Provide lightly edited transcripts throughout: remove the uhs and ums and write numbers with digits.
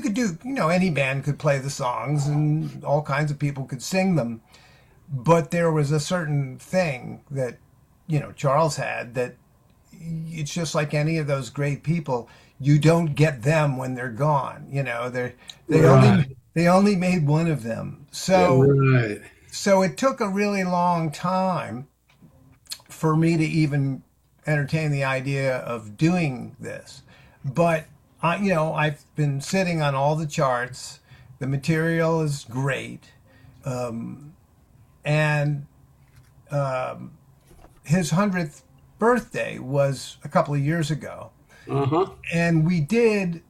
you could do, any band could play the songs and all kinds of people could sing them. But there was a certain thing that, Charles had that it's just like any of those great people. You don't get them when they're gone. They only made one of them. So, Right. so it took a really long time for me to even entertain the idea of doing this. But I've been sitting on all the charts. The material is great, and his 100th birthday was a couple of years ago, Uh-huh. and we did.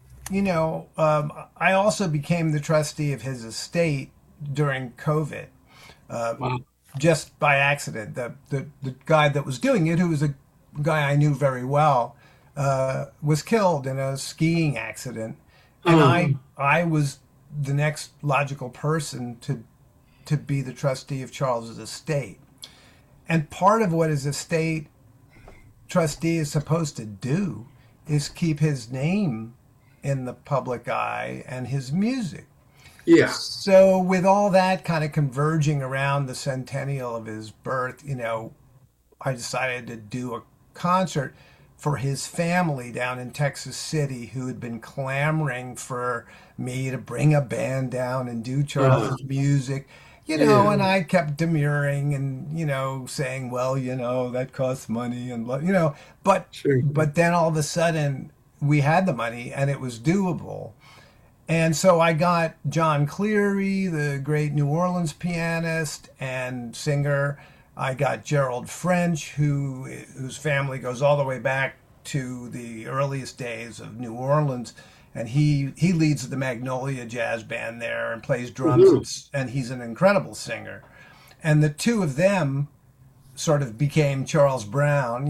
I also became the trustee of his estate during COVID, Wow. just by accident. The guy that was doing it, who was a guy I knew very well, was killed in a skiing accident, and I was the next logical person to be the trustee of Charles's estate. And part of what his estate trustee is supposed to do is keep his name in the public eye and his music. Yeah. So with all that kind of converging around the centennial of his birth, I decided to do a concert for his family down in Texas City, who had been clamoring for me to bring a band down and do Charles's music. And I kept demurring and, saying, well, that costs money and, but, Sure. but then all of a sudden we had the money and it was doable. And so I got John Cleary, the great New Orleans pianist and singer. I got Gerald French, whose family goes all the way back to the earliest days of New Orleans. And he leads the Magnolia Jazz Band there and plays drums, and he's an incredible singer. And the two of them sort of became Charles Brown,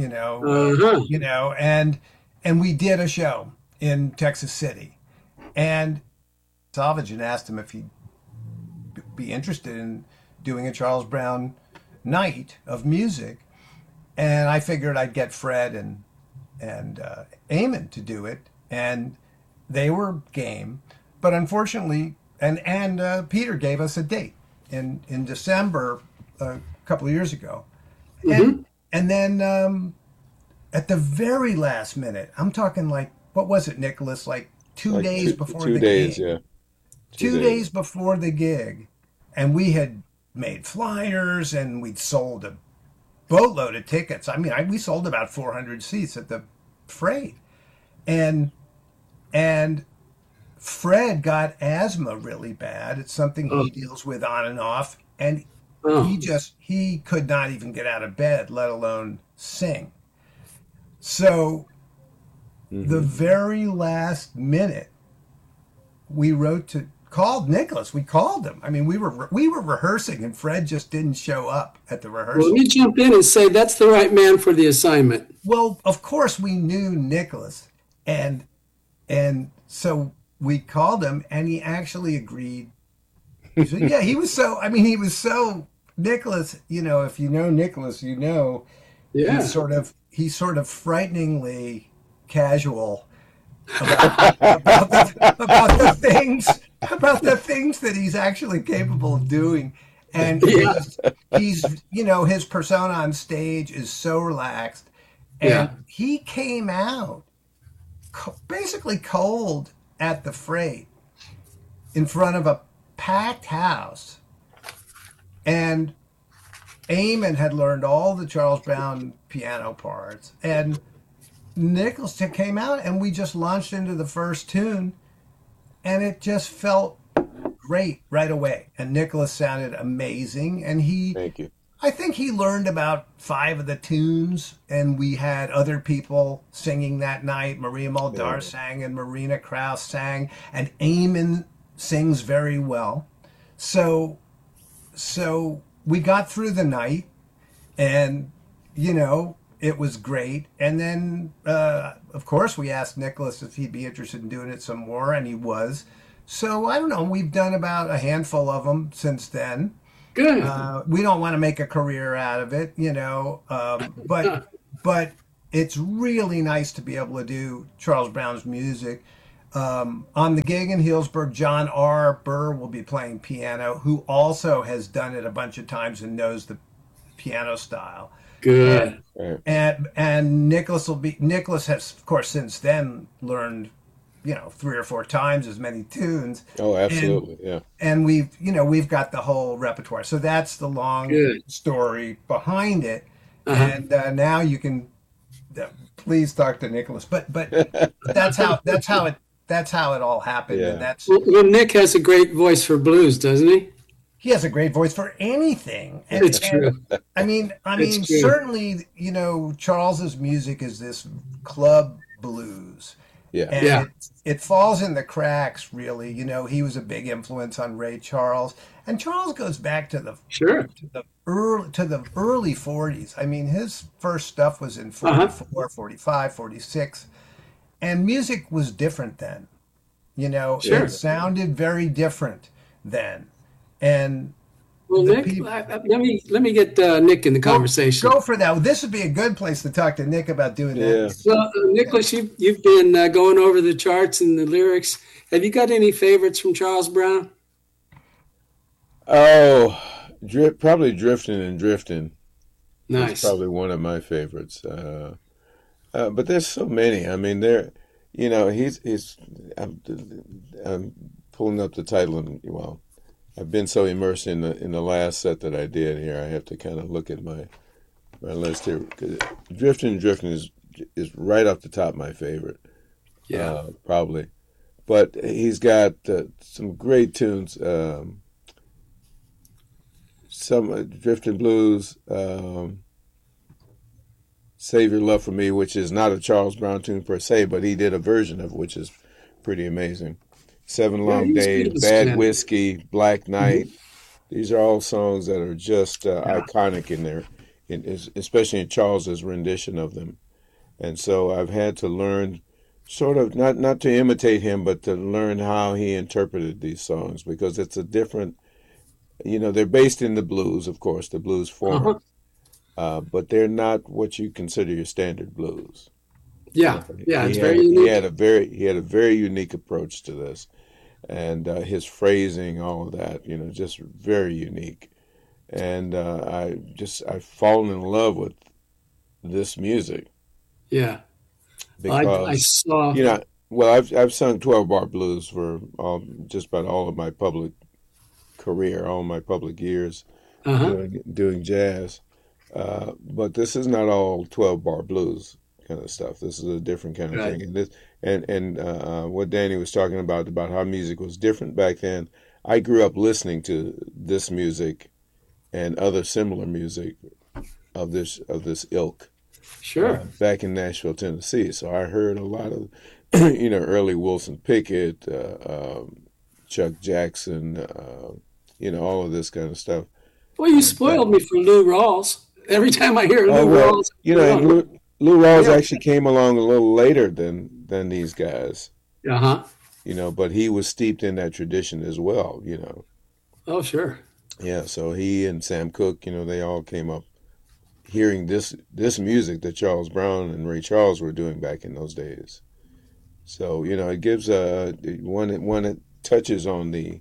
and we did a show in Texas City. And Salvagin asked him if he'd be interested in doing a Charles Brown night of music. And I figured I'd get Fred and Eamon to do it. And they were game, but unfortunately, and Peter gave us a date in December a couple of years ago, and then at the very last minute, I'm talking like, what was it, Nicholas? Like 2 days before two the days, gig. yeah. 2 days before the gig, and we had made flyers and we'd sold a boatload of tickets. I mean, we sold about 400 seats at the Freight, and Fred got asthma really bad. It's something he deals with on and off. And he could not even get out of bed, let alone sing. So the very last minute, we called Nicholas. We called him. I mean, we were rehearsing and Fred just didn't show up at the Well, rehearsal. let me jump in and say that's the right man for the assignment. Well, of course we knew Nicholas, and so we called him, and he actually agreed. He said, yeah, he was so Nicholas. If you know Nicholas, Yeah. he's sort of frighteningly casual about the things that he's actually capable of doing, and Yeah. he's his persona on stage is so relaxed, and Yeah. he came out basically cold at the Freight in front of a packed house, and Eamon had learned all the Charles Brown piano parts, and Nicholas came out, and we just launched into the first tune, and it just felt great right away. And Nicholas sounded amazing, and Thank you. I think he learned about 5 of the tunes, and we had other people singing that night. Maria Muldaur sang, and Marina Kraus sang, and Eamon sings very well. So we got through the night, and it was great. And then, of course, we asked Nicholas if he'd be interested in doing it some more, and he was. So I don't know. We've done about a handful of them since then. Good. We don't want to make a career out of it, but it's really nice to be able to do Charles Brown's music. On the gig in Healdsburg, John R. Burr will be playing piano, who also has done it a bunch of times and knows the piano style. Good. And Nicholas has, of course, since then learned, 3 or 4 times as many tunes. Oh, absolutely, yeah. And we've got the whole repertoire. So that's the long story behind it. And now you can please talk to Nicholas. But that's how it all happened. Yeah. And that's Well, Nick has a great voice for blues, doesn't he? he has a great voice for anything. It's true. I mean, It's true. certainly, Charles's music is this club blues. Yeah. And Yeah. it falls in the cracks, really. He was a big influence on Ray Charles. And Charles goes back to the Sure. early 40s. I mean, his first stuff was in 44, 45, 46. And music was different then. Sure. It sounded very different then. And Well, the Nick, people- let me get Nick in the conversation. go for that. This would be a good place to talk to Nick about doing Yeah. that. So, Nicholas, you've been going over the charts and the lyrics. Have you got any favorites from Charles Brown? Oh, probably Drifting and Drifting. Nice. That's probably one of my favorites. But there's so many. I mean, he's. I'm pulling up the title, and I've been so immersed in the last set that I did here. I have to kind of look at my list here. 'Cause Drifting and Drifting is right off the top my favorite. Yeah. Probably. But he's got some great tunes. Some Drifting Blues, Save Your Love for Me, which is not a Charles Brown tune per se, but he did a version of it, which is pretty amazing. Seven Long he's Days, good. Bad Whiskey, Black Night. These are all songs that are just iconic in there, especially in Charles's rendition of them. And so I've had to learn, sort of, not to imitate him, but to learn how he interpreted these songs, because it's a different, they're based in the blues, of course, the blues form, but they're not what you consider your standard blues. Yeah. It's He very had, he unique. had a very unique approach to this, and his phrasing, all of that, just very unique. And I've fallen in love with this music Yeah. I because saw. I've sung 12-bar blues for just about all of my public career, all my public years doing jazz. But this is not all 12-bar blues kind of stuff. This is a different kind of Right. thing. And what Danny was talking about how music was different back then. I grew up listening to this music and other similar music of this ilk Sure. back in Nashville, Tennessee. So I heard a lot of early Wilson Pickett, Chuck Jackson, all of this kind of stuff. Well, you spoiled me for Lou Rawls. Every time I hear Lou Oh well, Rawls, and Lou Rawls actually came along a little later than these guys, but he was steeped in that tradition as well, Oh, sure. Yeah, so he and Sam Cooke, they all came up hearing this music that Charles Brown and Ray Charles were doing back in those days. So, it gives one it touches on the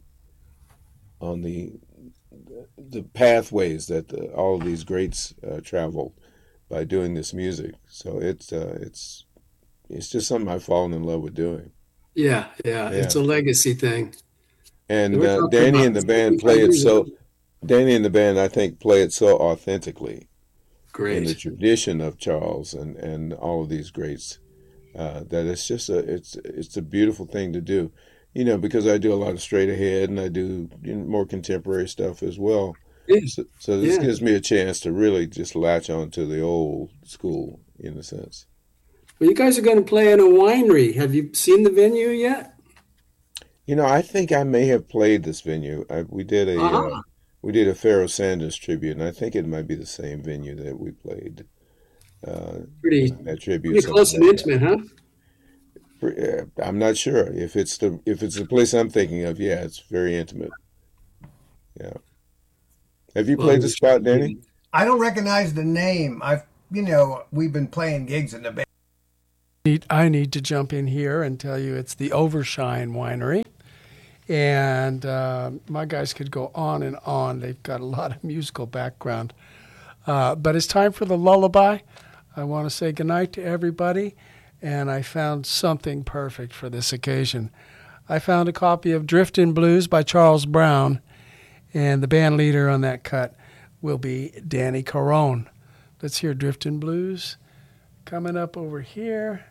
pathways that all of these greats traveled by doing this music. So it's just something I've fallen in love with doing. Yeah. It's a legacy thing. And We're talking Danny about and the band 65 years ago. Danny and the band, I think, play it so authentically in the Great. tradition of Charles and all of these greats that it's just it's a beautiful thing to do. Because I do a lot of straight ahead and I do more contemporary stuff as well. Yeah. So this Yeah. gives me a chance to really just latch on to the old school in a sense. Well, you guys are going to play in a winery. Have you seen the venue yet? I think I may have played this venue. We did a Pharoah Sanders tribute, and I think it might be the same venue that we played Pretty that tribute. pretty close and intimate, huh? I'm not sure if it's the place I'm thinking of. Yeah, it's very intimate. Yeah. Have you played the spot, Danny? I don't recognize the name. We've been playing gigs in the band. I need to jump in here and tell you it's the Overshine Winery. And my guys could go on and on. They've got a lot of musical background. But it's time for the lullaby. I want to say goodnight to everybody. And I found something perfect for this occasion. I found a copy of Driftin' Blues by Charles Brown. And the band leader on that cut will be Danny Carone. Let's hear Driftin' Blues coming up over here.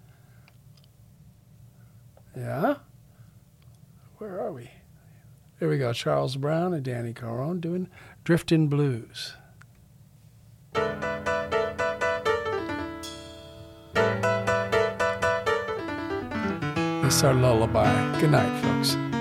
Yeah. Where are we? There we go. Charles Brown and Danny Carone doing Driftin' Blues. It's our lullaby. Good night, folks.